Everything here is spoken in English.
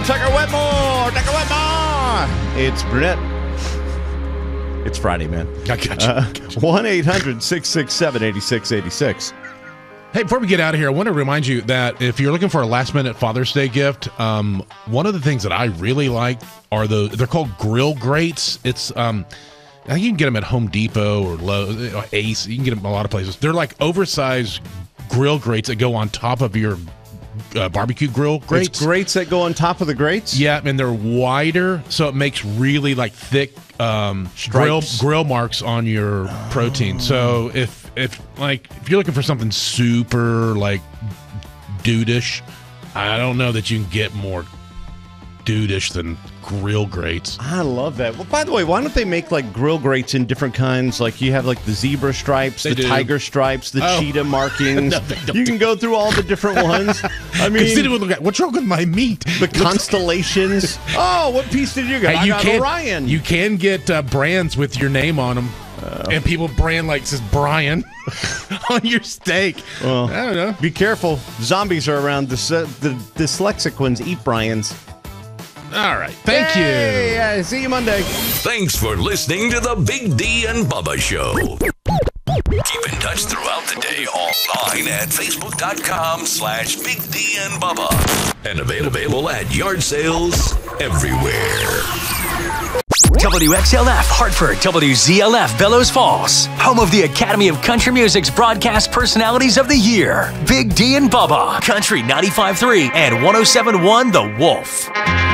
Tucker Wetmore. Tucker Wetmore. It's Brunette. It's Friday, man. I got you. 1-800-667-8686. Hey, before we get out of here, I want to remind you that if you're looking for a last-minute Father's Day gift, one of the things that I really like are they're called grill grates. It's I think you can get them at Home Depot or Lowe's, Ace. You can get them a lot of places. They're like oversized grill grates that go on top of your barbecue grill grates. It's grates that go on top of the grates? Yeah, and they're wider, so it makes really like thick grill marks on your protein. So if you're looking for something super like dude-ish, I don't know that you can get more dude-ish than grill grates. I love that. Well, by the way, why don't they make like grill grates in different kinds? Like you have like the zebra stripes, tiger stripes, the cheetah markings. No, you can go through all the different ones. I mean, what's wrong with my meat? The constellations. Oh, what piece did you get? I got Orion. You can get brands with your name on them. And people brand like says Brian on your steak. Well, I don't know. Be careful. Zombies are around. The dyslexic ones eat Brian's. All right. Thank you. Yeah, see you Monday. Thanks for listening to the Big D and Bubba Show. Keep in touch throughout the day online at Facebook.com/Big D and Bubba. And available at yard sales everywhere. WXLF Hartford, WZLF Bellows Falls, home of the Academy of Country Music's Broadcast Personalities of the Year. Big D and Bubba, Country 95.3 and 107.1 The Wolf.